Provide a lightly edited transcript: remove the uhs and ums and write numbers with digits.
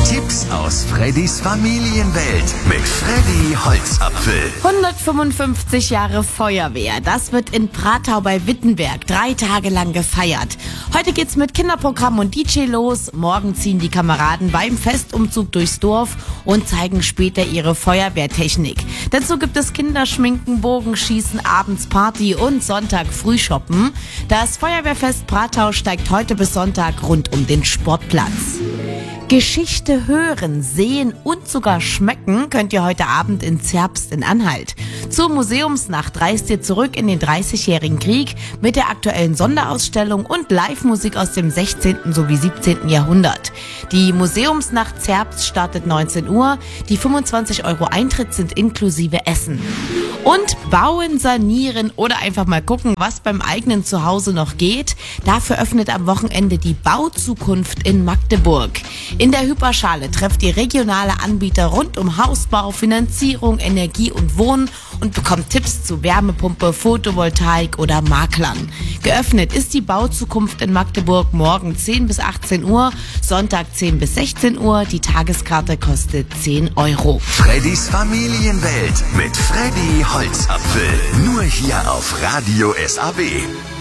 Tipps aus Freddys Familienwelt mit Freddy Holzapfel. 155 Jahre Feuerwehr. Das wird in Pratau bei Wittenberg 3 Tage lang gefeiert. Heute geht's mit Kinderprogramm und DJ los. Morgen ziehen die Kameraden beim Festumzug durchs Dorf und zeigen später ihre Feuerwehrtechnik. Dazu gibt es Kinderschminken, Bogenschießen, abends Party und Sonntag Frühshoppen. Das Feuerwehrfest Pratau steigt heute bis Sonntag rund um den Sportplatz. Geschichte hören, sehen und sogar schmecken könnt ihr heute Abend in Zerbst in Anhalt. Zur Museumsnacht reist ihr zurück in den 30-jährigen Krieg mit der aktuellen Sonderausstellung und Live-Musik aus dem 16. sowie 17. Jahrhundert. Die Museumsnacht Zerbst startet 19 Uhr. Die 25 € Eintritt sind inklusive Essen. Und bauen, sanieren oder einfach mal gucken, was beim eigenen Zuhause noch geht. Dafür öffnet am Wochenende die Bauzukunft in Magdeburg. In der Hyperschale trefft ihr regionale Anbieter rund um Hausbau, Finanzierung, Energie und Wohnen und bekommt Tipps zu Wärmepumpe, Photovoltaik oder Maklern. Geöffnet ist die Bauzukunft in Magdeburg morgen 10 bis 18 Uhr, Sonntag 10 bis 16 Uhr. Die Tageskarte kostet 10 €. Freddys Familienwelt mit Freddy Holzapfel. Nur hier auf Radio SAW.